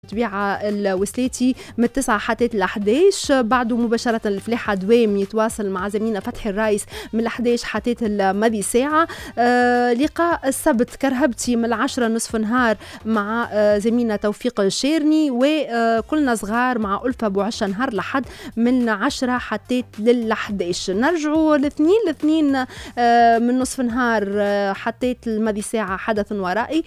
طبيعة الوسلاتي من 9 حتى ل 11. بعده مباشرة الفلاحة دوام يتواصل مع زميلنا فتحي الرايس من 11 حتى الماضي ساعة. لقاء السبت كرهبتي من 10 نصف نهار مع زميلنا توفيق الشيرني، وكلنا صغار مع ألفة بوعشة نهار لحد من 10 حتى لل 11. نرجعوا الاثنين من نصف نهار حتى الماضي ساعة حدث ورائي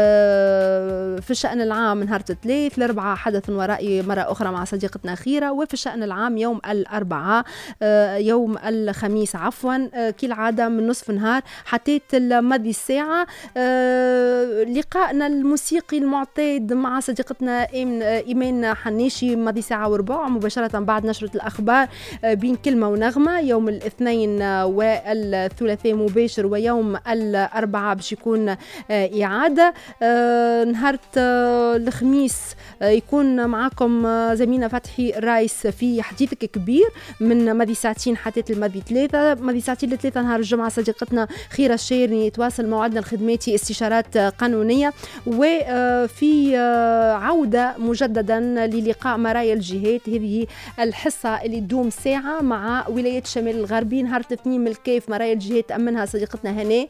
في الشأن العام نهار الثلاث. الأربعاء حدث ورائي مرة أخرى مع صديقتنا خيرة، وفي الشأن العام يوم الأربعاء يوم الخميس عفوا كالعادة من نصف نهار حتى الماضي الساعة. لقاءنا الموسيقي المعتاد مع صديقتنا إيمان حناشي ماضي ساعة وربع مباشرة بعد نشرة الأخبار بين كلمة ونغمة. يوم الاثنين والثلاثاء مباشر، ويوم الأربعاء باش يكون إعادة. نهار الخميس يكون معكم زميلنا فتحي الرايس في حديثك كبير من ماضي ساعتين حتى الماضي ثلاثة. ماضي ساعتين لثلاثة نهار الجمعة صديقتنا خيرة الشيرني يتواصل موعدنا الخدماتي استشارات قانونية، وفي عودة مجددا للقاء مرايا الجهات. هذه الحصة اللي تدوم ساعة مع ولاية الشمال الغربي. نهار الاثنين من الكيف مرايا الجهات تأمنها صديقتنا هناء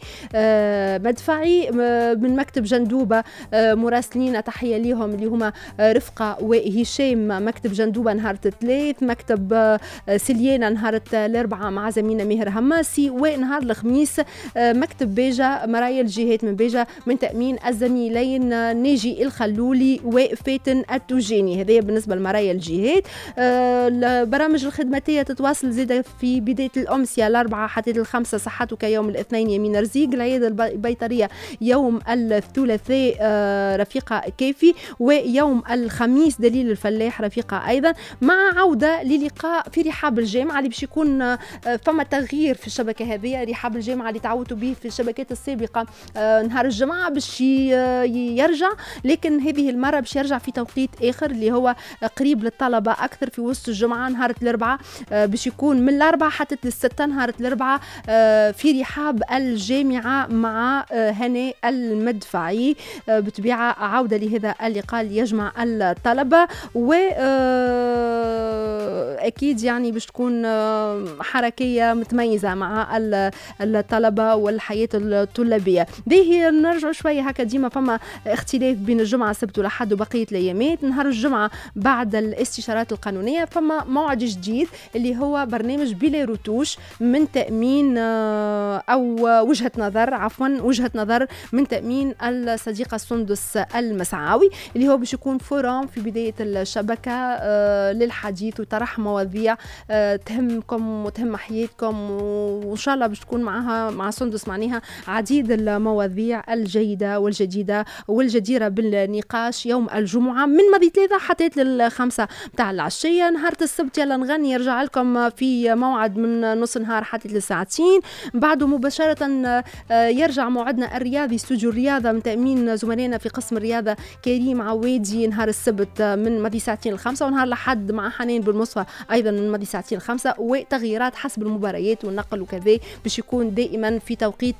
مدفعي من مكتب جندوبة. مراسلين تحية ليهم اللي هما رفقة وهشام مكتب جندوبة نهار الثلاث، مكتب سليانة نهار الأربعاء مع زميلنا ماهر هماسي، ونهار الخميس مكتب بيجا مرايا الجهات من بيجا من تأمين الزميلين ناجي الخلولي وفاتن التوجاني. هذا بالنسبة لمرايا الجهات. البرامج الخدماتية تتواصل زيادة في بداية الأمسية الأربعاء حتى الخمسة صحتك يوم الاثنين يمين رزيق، العيادة البيطرية يوم الثلاثاء رفيقة كافي، ويوم الخميس دليل الفلاح رفيقة أيضا، مع عودة للقاء في رحاب الجامعة اللي باش يكون فما تغيير في الشبكة هذه. رحاب الجامعة اللي تعودتوا به في الشبكات السابقة نهار الجمعة باش يرجع، لكن هذه المرة باش يرجع في توقيت آخر اللي هو قريب للطلبة أكثر في وسط الجمعة. نهار الأربعاء باش يكون من الأربعاء حتى الستة نهار الأربعاء في رحاب الجامعة مع هناء المدفعي. بطبيعة عودة لهذا اللقاء اللي يجمع الطلبة، وأكيد يعني باش تكون حركية متميزة مع الطلبة والحياة الطلابية. دي نرجع شوية هكا، ديما فما اختلاف بين الجمعة السبت والأحد وبقية الأيامات. نهار الجمعة بعد الاستشارات القانونية فما موعد جديد اللي هو برنامج بلا روتوش من تأمين أو وجهة نظر من تأمين الصديقة سندس المسعاوي، اللي هو باش يكون فورم في بداية الشبكة للحديث وطرح مواضيع تهمكم وتهم حياتكم، وإن شاء الله باش تكون مع سندس معناها عديد المواضيع الجيدة والجديدة والجديرة بالنقاش يوم الجمعة من ماضي 3 حتى لل5 متاع العشية. نهار السبت يلا نغني يرجع لكم في موعد من نص نهار حتى لساعتين. بعده مباشرة يرجع موعدنا الرياضي استوديو الرياضة من تأمين زملائنا في قسم الرياضة كريم عوادي نهار السبت من ماضي ساعتين ل5، ونهار الأحد مع حنان بالمصفى أيضا من ماضي ساعتين ل5، وتغييرات حسب المباريات والنقل وكذا باش يكون دائما في توقيت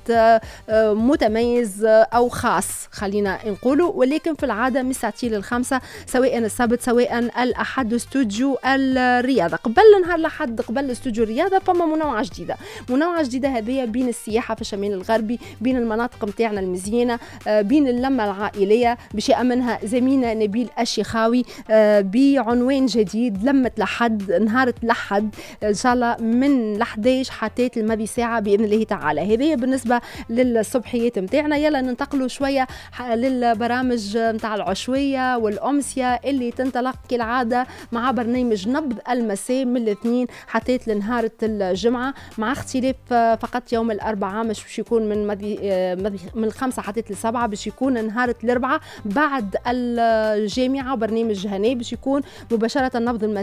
متميز أو خاص خلينا نقوله، ولكن في العادة من ساعتين ل5 سواء السبت سواء الأحد استوديو الرياضة. قبل نهار الأحد قبل استوديو الرياضة فما منوعة جديدة هذه بين السياحة في الشمال الغربي، بين المناطق متاعنا المزيانة، بين اللمة العائلية باش يأمنها زميلنا نبيل الشيخاوي بعنوان جديد لمة لحد نهار الأحد إن شاء الله من 11 حتى الماضي ساعة بإذن الله تعالى. هذه بالنسبة للصبحيات متاعنا. يلا ننتقلوا شوية للبرامج متاع العشوية والأمسية اللي تنطلق كالعادة مع برنامج نبض المساء من الاثنين حتى لنهار الجمعة، مع اختلاف فقط يوم الأربعاء مش باش يكون من 5 حتى ل7 باش يكون نهار الأربعاء بعد الجامعة، وبرنامج هناء باش يكون مباشرة نبض المساء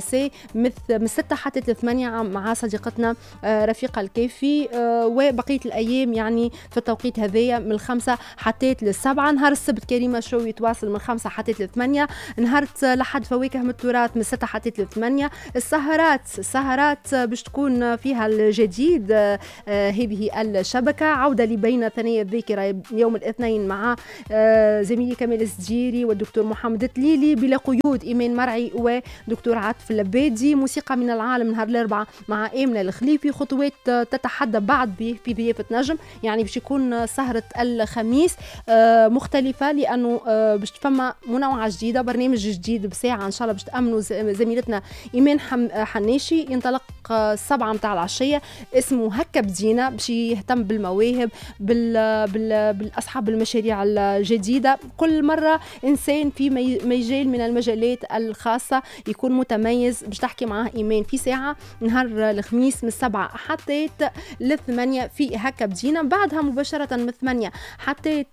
من 6 حتى 8 مع صديقتنا رفيقة الكيفي، وبقية الأيام يعني في التوقيت هذايا من 5 حتى 7. نهار السبت كريمة شو يتواصل من 5 حتى 8. نهار لحد فواكه من التراث من 6 حتى 8. السهرات باش تكون فيها الجديد، هذه الشبكة عودة لبين ثنايا الذاكرة يوم الاثنين مع زميلي كمال السجيري والدكتور محمد تليلي، بلا قيود إيمان مرعي ودكتور عاطف اللبادي. موسيقى من العالم نهار الأربعاء مع آمنة الخليفي. خطوات تتحدى بعد في ضيافة نجم، يعني باش يكون سهرة الخميس مختلفة لأنه باش تفما منوعة جديدة، برنامج جديد بساعة إن شاء الله باش تأمنوا زميلتنا إيمان حناشي. ينطلق 7 متاع العشية، اسمه هكا بدينا، باش يهتم بالمواهب بالأصحاب المشاريع الجديدة. كل مرة إنسان في مجال من المجالات الخاصة يكون متميز باش تحكي معاه إيمان في ساعة نهار الخميس من 7 حتى 8 في هكا بدينا. بعدها مباشرة من 8 حتى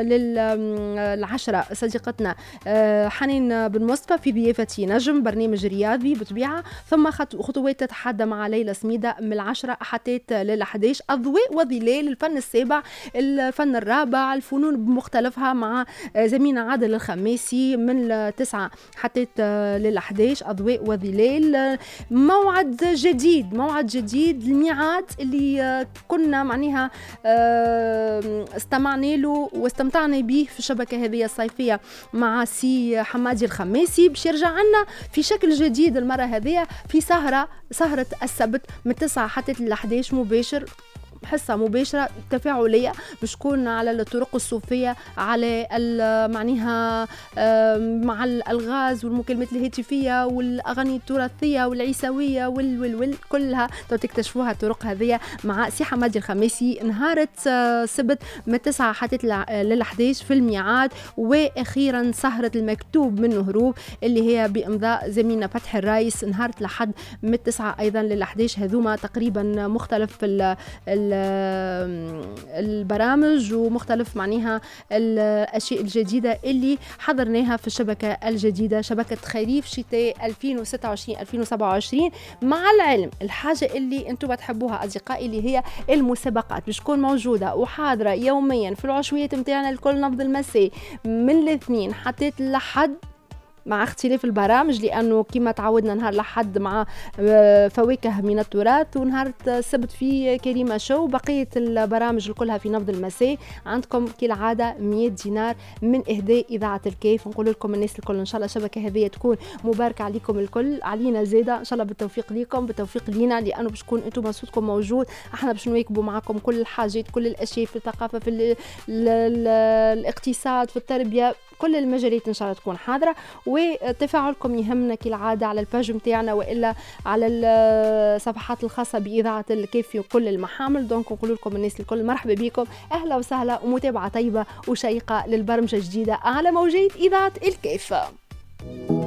10 صديقتنا حنين بن مصطفى في ضيافتي نجم، برنامج رياضي بطبيعة. ثم خطوات تتحدى مع ليلى سميدة من 10 حتى 11. أضواء وظلال، الفن السابع، الفن الرابع، الفنون بمختلفها مع زميلنا عادل الخماسي من 9 حتى 11. أضواء وظلال، موعد جديد الميعاد اللي كنا معناها استمعنا له واستمتعنا به في الشبكة هذه الصيفية مع سي حمادي الخماسي، باش يرجع لنا في شكل جديد المرة هذه في سهرة السبت من 9 حتى 11 مباشر، حصة مباشرة تفاعلية باش تكون على الطرق الصوفية، على معناها مع الألغاز والمكالمات الهاتفية والأغاني التراثية والعيسوية كلها تكتشفوها الطرق هذه مع سي حمادي الخماسي نهار سبت من 9 حتى 11 في الميعاد. وأخيرا سهرة المكتوب منه هروب اللي هي بإمضاء زميلنا فتحي الرايس نهار الأحد من 9 أيضا 11. هذوما تقريبا مختلف البرامج ومختلف معناها الأشياء الجديدة اللي حضرناها في الشبكة الجديدة، شبكة خريف شتاء 2026-2027. مع العلم الحاجة اللي انتم بتحبوها أصدقائي اللي هي المسابقات باش تكون موجودة وحاضرة يوميا في العشويات متاعنا الكل نبض المساء من الاثنين حتى لحد، مع اختلاف البرامج لأنه كما تعودنا نهار الأحد مع فواكه من التراث، ونهار السبت في كريمة شو، بقية البرامج كلها في نبض المساء. عندكم كالعادة 100 دينار من إهداء إذاعة الكيف. نقول لكم الناس الكل إن شاء الله الشبكة هذه تكون مباركة عليكم الكل، علينا زيادة إن شاء الله بالتوفيق ليكم بالتوفيق لينا، لأنه باش تكون أنتم صوتكم موجود، احنا باش نواكبوا معكم كل الحاجات كل الأشياء في الثقافة في الاقتصاد في التربية، كل المجالات ان شاء الله تكون حاضره. وتفاعلكم يهمنا كالعاده على الباج نتاعنا والا على الصفحات الخاصه باذاعه الكيف في كل المحامل. دونك نقول لكم الناس الكل مرحبا بكم، اهلا وسهلا ومتابعه طيبه وشيقه للبرمجه الجديده على موجات اذاعه الكيف.